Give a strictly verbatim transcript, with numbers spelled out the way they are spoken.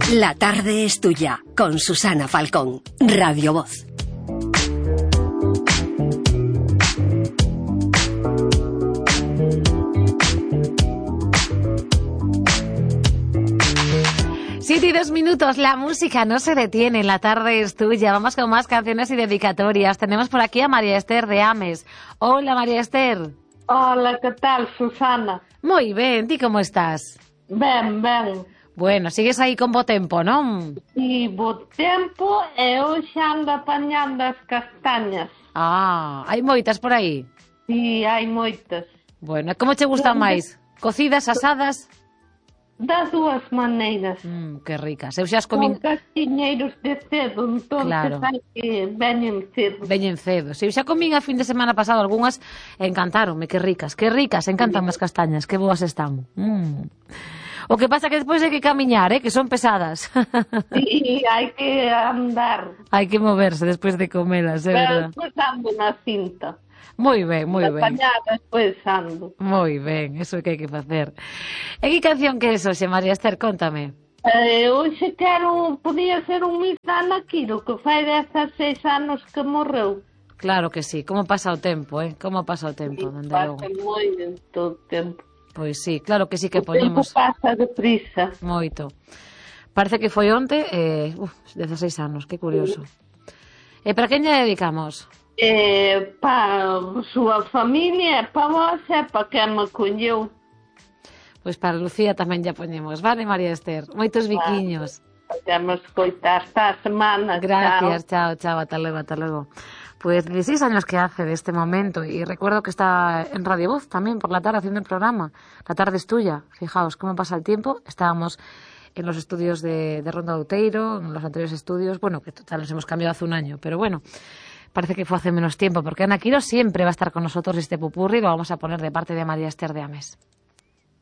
La tarde es tuya, con Susana Falcón, Radio Voz. Siete y dos minutos, la música no se detiene, la tarde es tuya. Vamos con más canciones y dedicatorias. Tenemos por aquí a María Esther de Ames. Hola, María Esther. Hola, que tal, Susana? Moi ben, ti como estás? Ben, ben. Bueno, sigues aí con bo tempo, non? Si, bo tempo e hoxe ando apañando as castañas. Ah, hai moitas por aí? Si, hai moitas. Bueno, como che gustan máis? Cocidas, asadas? Das dúas maneiras. Mmm, que ricas. Eu xa as comín... Con castiñeiros de cedo, entón Claro. hai que veñen cedo. Veñen cedo. Se eu xa comín a fin de semana pasado algunhas, encantáronme, que ricas, que ricas, encantan as castañas, que boas están. Mm. O que pasa que despois hai que camiñar, eh, que son pesadas. Si, hai que andar. Hai que moverse despois de comelas, é Pero verdad. despois ando na cinta. Moi ben, moi ben. Apañada, despois ando. Moi ben, eso é que hai que facer. E que canción que é eso, xe, María Esther? Contame. Eh, hoxe quero, podía ser un Miss Ana Quiro, que fai dezasseis anos que morreu. Claro que sí, como pasa o tempo, eh? Como pasa o tempo, dende logo. Pasa moi en todo o tempo. Pois sí, claro que sí que O tempo poñemos pasa deprisa. moito. Parece que foi onte, eh, uf, dezasseis anos, que curioso. E para quen lle dedicamos? Eh, pa súa familia, pa vos e pa quen me colleu. Pois para Lucía tamén lle poñemos, vale, María Esther? Moitos biquiños. Pa quen me escoita esta semana. Gracias, chao, chao, ata logo, ata logo. Pues dieciséis años que hace de este momento y recuerdo que está en Radio Voz también por la tarde haciendo el programa. La tarde es tuya, fijaos cómo pasa el tiempo. Estábamos en los estudios de, de Ronda Outeiro, en los anteriores estudios, bueno, que total nos hemos cambiado hace un año, pero bueno, parece que fue hace menos tiempo, porque Ana Quiro siempre va a estar con nosotros este pupurri, lo vamos a poner de parte de María Esther de Ames.